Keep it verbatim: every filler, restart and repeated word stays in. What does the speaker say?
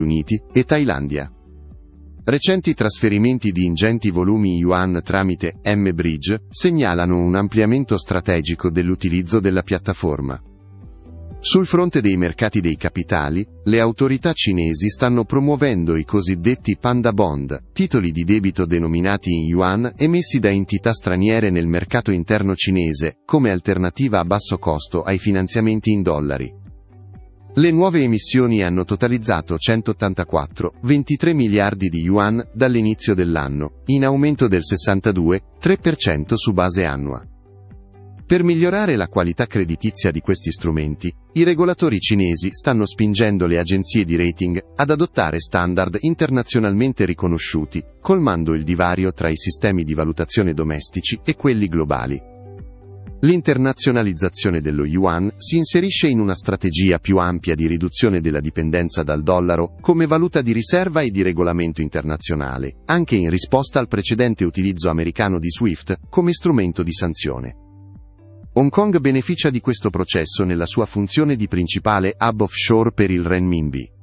Uniti e Thailandia. Recenti trasferimenti di ingenti volumi yuan tramite M-Bridge segnalano un ampliamento strategico dell'utilizzo della piattaforma. Sul fronte dei mercati dei capitali, le autorità cinesi stanno promuovendo i cosiddetti Panda Bond, titoli di debito denominati in yuan emessi da entità straniere nel mercato interno cinese, come alternativa a basso costo ai finanziamenti in dollari. Le nuove emissioni hanno totalizzato centottantaquattro virgola ventitré miliardi di yuan dall'inizio dell'anno, in aumento del sessantadue virgola tre per cento su base annua. Per migliorare la qualità creditizia di questi strumenti, i regolatori cinesi stanno spingendo le agenzie di rating ad adottare standard internazionalmente riconosciuti, colmando il divario tra i sistemi di valutazione domestici e quelli globali. L'internazionalizzazione dello yuan si inserisce in una strategia più ampia di riduzione della dipendenza dal dollaro come valuta di riserva e di regolamento internazionale, anche in risposta al precedente utilizzo americano di SWIFT come strumento di sanzione. Hong Kong beneficia di questo processo nella sua funzione di principale hub offshore per il renminbi.